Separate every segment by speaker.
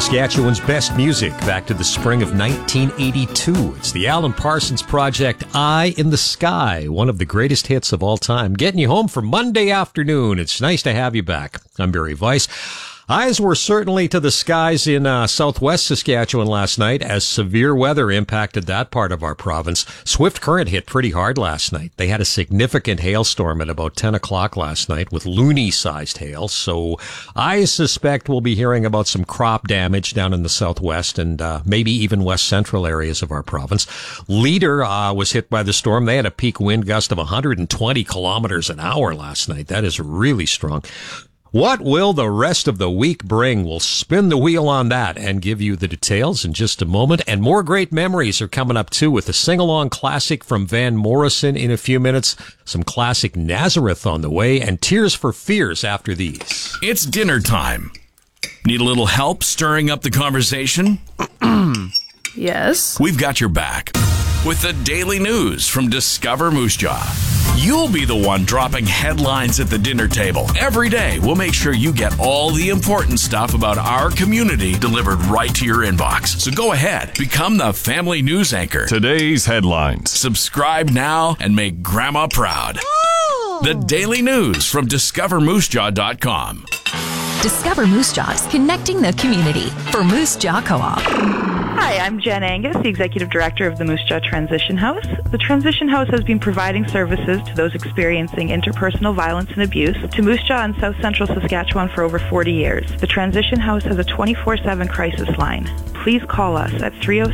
Speaker 1: Saskatchewan's best music back to the spring of 1982. It's the Alan Parsons Project, Eye in the Sky, one of the greatest hits of all time. Getting you home for Monday afternoon. It's nice to have you back. I'm Barry Weiss. Eyes were certainly to the skies in southwest Saskatchewan last night as severe weather impacted that part of our province. Swift current hit pretty hard last night. They had a significant hailstorm at about 10 o'clock last night with loony-sized hail. So I suspect we'll be hearing about some crop damage down in the southwest and maybe even west central areas of our province. Leader was hit by the storm. They had a peak wind gust of 120 kilometers an hour last night. That is really strong. What will the rest of the week bring? We'll spin the wheel on that and give you the details in just a moment. And more great memories are coming up, too, with a sing-along classic from Van Morrison in a few minutes, some classic Nazareth on the way, and Tears for Fears after these.
Speaker 2: It's dinner time. Need a little help stirring up the conversation?
Speaker 3: Yes.
Speaker 2: We've got your back with the daily news from Discover Moose Jaw. You'll be the one dropping headlines at the dinner table. Every day, we'll make sure you get all the important stuff about our community delivered right to your inbox. So go ahead, become the family news anchor.
Speaker 4: Today's headlines.
Speaker 2: Subscribe now and make Grandma proud. The daily news from discovermoosejaw.com.
Speaker 5: Discover Moose Jaws, connecting the community for Moose Jaw Co-op.
Speaker 6: Hi, I'm Jen Angus, the Executive Director of the Moose Jaw Transition House. The Transition House has been providing services to those experiencing interpersonal violence and abuse to Moose Jaw and South Central Saskatchewan for over 40 years. The Transition House has a 24/7 crisis line. Please call us at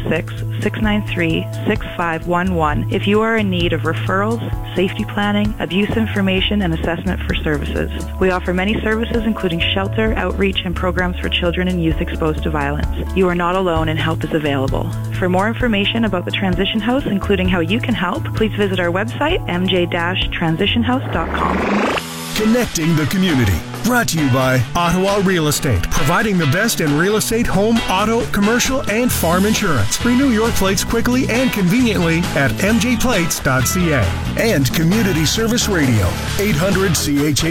Speaker 6: 306-693-6511 if you are in need of referrals, safety planning, abuse information, and assessment for services. We offer many services including shelter, outreach, and programs for children and youth exposed to violence. You are not alone and help is available. For more information about the Transition House, including how you can help, please visit our website, mj-transitionhouse.com.
Speaker 7: Connecting the community. Brought to you by Ottawa Real Estate, providing the best in real estate, home, auto, commercial, and farm insurance. Renew your plates quickly and conveniently at mjplates.ca. And Community Service Radio, 800 CHA.